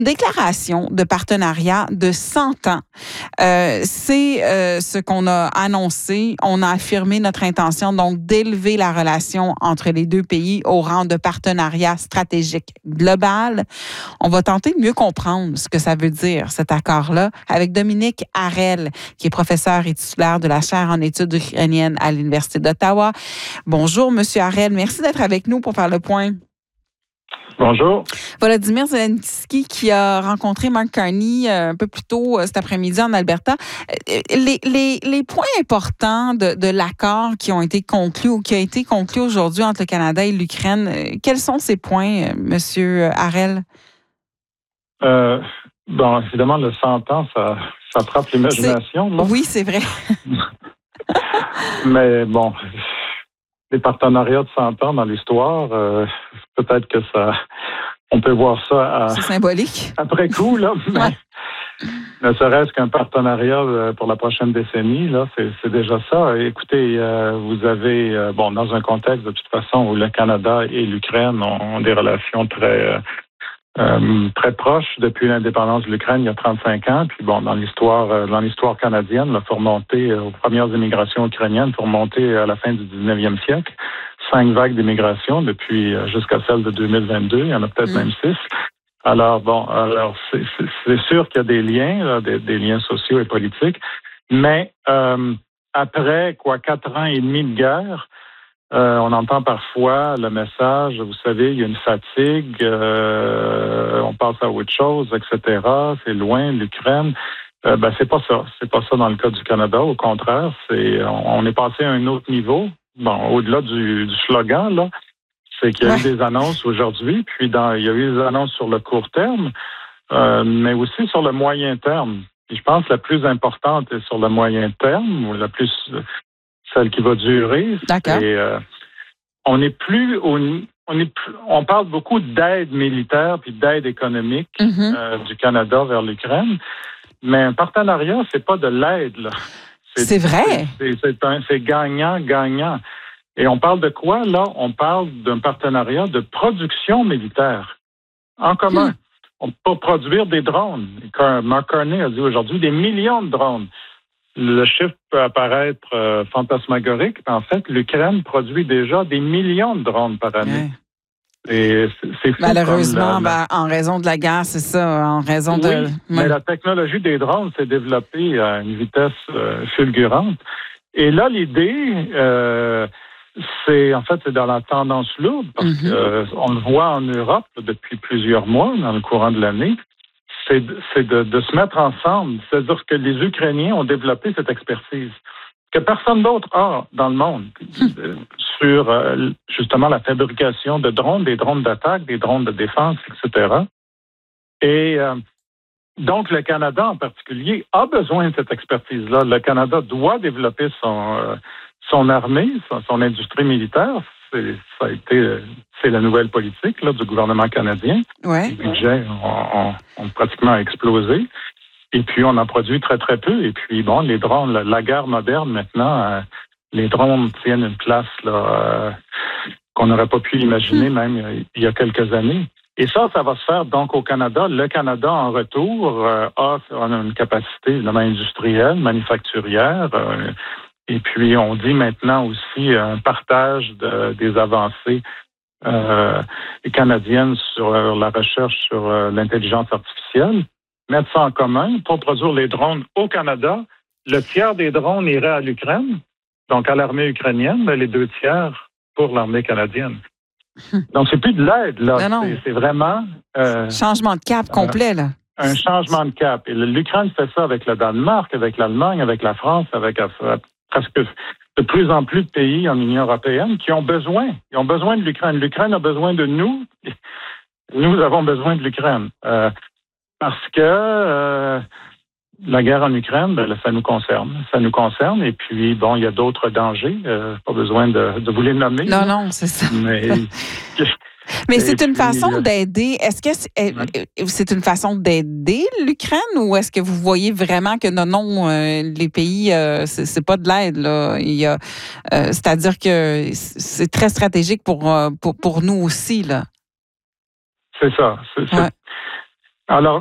déclaration de partenariat de 100 ans. C'est ce qu'on a annoncé. On a affirmé notre intention donc d'élever la relation entre les deux pays au rang de partenariat stratégique global. On va tenter de mieux comprendre ce que ça veut dire, cet accord-là, avec Dominique Harel, qui est professeur et titulaire de la chaire en études ukrainiennes à l'Université d'Ottawa. Bonjour, Monsieur Harel. Merci d'être avec nous pour faire le point. Bonjour. Volodymyr Zelensky qui a rencontré Mark Carney un peu plus tôt cet après-midi en Alberta. Les points importants de l'accord qui ont été conclus ou qui a été conclu aujourd'hui entre le Canada et l'Ukraine, quels sont ces points, Monsieur Harel? Bon, évidemment, le 100 ans, ça frappe l'imagination. Oui, c'est vrai. Mais bon, les partenariats de 100 ans dans l'histoire, peut-être que ça, on peut voir ça c'est symbolique. Après coup, là. Mais ne serait-ce qu'un partenariat pour la prochaine décennie, là, c'est déjà ça. Écoutez, vous avez, dans un contexte de toute façon où le Canada et l'Ukraine ont des relations très proches depuis l'indépendance de l'Ukraine il y a 35 ans. Puis dans l'histoire canadienne, il faut remonter aux premières immigrations ukrainiennes, il faut remonter à la fin du 19e siècle. 5 vagues d'immigration depuis jusqu'à celle de 2022. Il y en a peut-être même 6. Alors c'est sûr qu'il y a des liens, là, des liens sociaux et politiques. Mais après 4 ans et demi de guerre, on entend parfois le message, vous savez, il y a une fatigue, on passe à autre chose, etc. C'est loin, l'Ukraine. C'est pas ça. C'est pas ça dans le cas du Canada. Au contraire, on est passé à un autre niveau. Bon, au-delà du slogan, là, c'est qu'il y a eu des annonces aujourd'hui, puis il y a eu des annonces sur le court terme, mais aussi sur le moyen terme. Puis je pense que la plus importante est sur le moyen terme, ou celle qui va durer. D'accord. Et on parle beaucoup d'aide militaire puis d'aide économique du Canada vers l'Ukraine, mais un partenariat, c'est pas de l'aide, là. C'est vrai. C'est gagnant-gagnant. Et on parle de quoi, là? On parle d'un partenariat de production militaire en commun. On peut produire des drones. Mark Carney a dit aujourd'hui des millions de drones. Le chiffre peut apparaître fantasmagorique. En fait, l'Ukraine produit déjà des millions de drones par année. Et c'est fou. Malheureusement, en raison de la guerre, c'est ça. En raison de. Mais la technologie des drones s'est développée à une vitesse fulgurante. Et là, l'idée, c'est dans la tendance lourde, parce qu'on le voit en Europe depuis plusieurs mois, dans le courant de l'année. C'est de se mettre ensemble. C'est-à-dire que les Ukrainiens ont développé cette expertise que personne d'autre a dans le monde sur justement la fabrication de drones, des drones d'attaque, des drones de défense, etc. Et donc, le Canada en particulier a besoin de cette expertise-là. Le Canada doit développer son armée, son industrie militaire. C'est la nouvelle politique là, du gouvernement canadien. Ouais. Les budgets ont pratiquement explosé. Et puis, on en produit très, très peu. Et puis, les drones, la guerre moderne maintenant, les drones tiennent une place là, qu'on n'aurait pas pu imaginer même il y a quelques années. Et ça va se faire donc au Canada. Le Canada, en retour, a une capacité évidemment industrielle, manufacturière. Et puis, on dit maintenant aussi un partage des avancées canadiennes sur la recherche sur l'intelligence artificielle. Mettre ça en commun pour produire les drones au Canada. Le tiers des drones irait à l'Ukraine, donc à l'armée ukrainienne, mais les 2 tiers pour l'armée canadienne. Donc, c'est plus de l'aide, là. Non. C'est vraiment... changement de cap complet, là. Un changement de cap. Et l'Ukraine fait ça avec le Danemark, avec l'Allemagne, avec la France, avec presque de plus en plus de pays en Union européenne qui ont besoin. Ils ont besoin de l'Ukraine. L'Ukraine a besoin de nous. Nous avons besoin de l'Ukraine. Parce que la guerre en Ukraine, ça nous concerne. Ça nous concerne. Et puis, il y a d'autres dangers. Pas besoin de vous les nommer. Non, c'est ça. Mais c'est une façon d'aider. Est-ce que c'est une façon d'aider l'Ukraine ou est-ce que vous voyez vraiment que non, les pays, c'est pas de l'aide, là. C'est-à-dire que c'est très stratégique pour nous aussi, là. C'est ça. Alors,